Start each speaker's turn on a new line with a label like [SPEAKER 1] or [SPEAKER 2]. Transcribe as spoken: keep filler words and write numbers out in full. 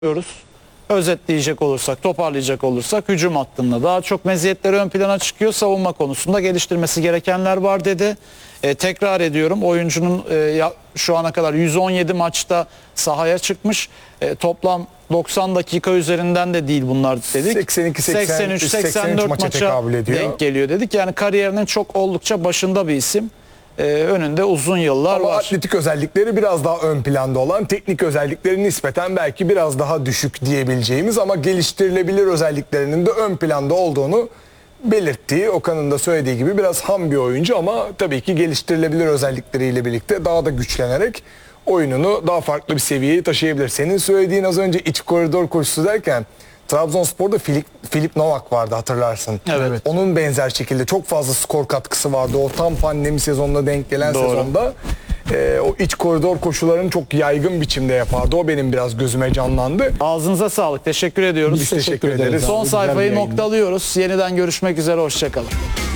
[SPEAKER 1] diyoruz. Özetleyecek olursak, toparlayacak olursak hücum hattında daha çok meziyetleri ön plana çıkıyor. Savunma konusunda geliştirmesi gerekenler var dedi. E, tekrar ediyorum, oyuncunun e, ya, şu ana kadar yüz on yedi maçta sahaya çıkmış. E, toplam doksan dakika üzerinden de değil bunlar dedik.
[SPEAKER 2] seksen iki seksen üç
[SPEAKER 1] seksen dört
[SPEAKER 2] maça
[SPEAKER 1] maça
[SPEAKER 2] tekabül ediyor.
[SPEAKER 1] denk geliyor dedik. Yani kariyerinin çok oldukça başında bir isim. Ee, önünde uzun yıllar
[SPEAKER 2] Ama
[SPEAKER 1] var.
[SPEAKER 2] atletik özellikleri biraz daha ön planda olan, teknik özellikleri nispeten belki biraz daha düşük diyebileceğimiz ama geliştirilebilir özelliklerinin de ön planda olduğunu belirttiği, Okan'ın da söylediği gibi biraz ham bir oyuncu ama tabii ki geliştirilebilir özellikleriyle birlikte daha da güçlenerek oyununu daha farklı bir seviyeye taşıyabilir. Senin söylediğin az önce iç koridor koşusu derken Trabzonspor'da Filip, Filip Novak vardı, hatırlarsın.
[SPEAKER 1] Evet.
[SPEAKER 2] Onun benzer şekilde çok fazla skor katkısı vardı. O tam pandemi sezonuna denk gelen
[SPEAKER 1] Doğru.
[SPEAKER 2] sezonda e, o iç koridor koşularını çok yaygın biçimde yapardı. O benim biraz gözüme canlandı.
[SPEAKER 1] Ağzınıza sağlık. Teşekkür ediyoruz.
[SPEAKER 2] Biz teşekkür ederiz.
[SPEAKER 1] Son
[SPEAKER 2] Güzel bir
[SPEAKER 1] sayfayı
[SPEAKER 2] yayındı.
[SPEAKER 1] noktalıyoruz. Yeniden görüşmek üzere. Hoşçakalın.